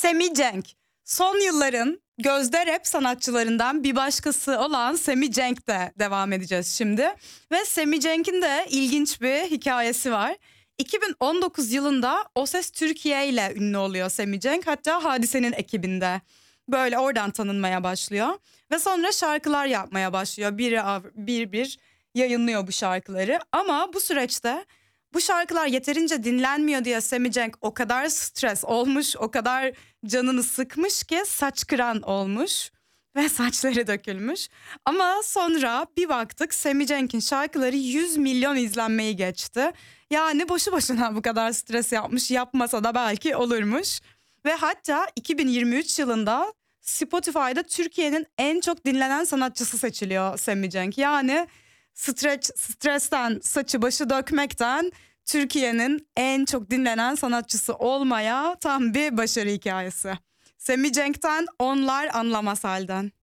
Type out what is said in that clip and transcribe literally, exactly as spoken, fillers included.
Sammy Cenk. Son yılların gözde rap sanatçılarından bir başkası olan Sammy Cenk'te devam edeceğiz şimdi. Ve Sammy Cenk'in de ilginç bir hikayesi var. iki bin on dokuz yılında O Ses Türkiye ile ünlü oluyor Sammy Cenk. Hatta Hadise'nin ekibinde. Böyle oradan tanınmaya başlıyor. Ve sonra şarkılar yapmaya başlıyor. Bir bir, bir yayınlıyor bu şarkıları. Ama bu süreçte bu şarkılar yeterince dinlenmiyor diye Sammy Cenk o kadar stres olmuş, o kadar canını sıkmış ki saç kıran olmuş ve saçları dökülmüş. Ama sonra bir baktık Sammy Cenk'in şarkıları yüz milyon izlenmeyi geçti. Yani boşu boşuna bu kadar stres yapmış, yapmasa da belki olurmuş. Ve hatta iki bin yirmi üç yılında Spotify'da Türkiye'nin en çok dinlenen sanatçısı seçiliyor Sammy Cenk. Yani stres, stresten, saçı başı dökmekten Türkiye'nin en çok dinlenen sanatçısı olmaya tam bir başarı hikayesi. Sammy Cenk'ten onlar anlamaz halden.